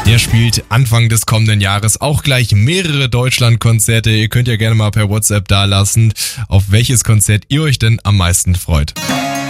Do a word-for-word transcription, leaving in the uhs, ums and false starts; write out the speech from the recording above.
Der spielt Anfang des kommenden Jahres auch gleich mehrere Deutschlandkonzerte. Ihr könnt ja gerne mal per WhatsApp dalassen, auf welches Konzert ihr euch denn am meisten freut.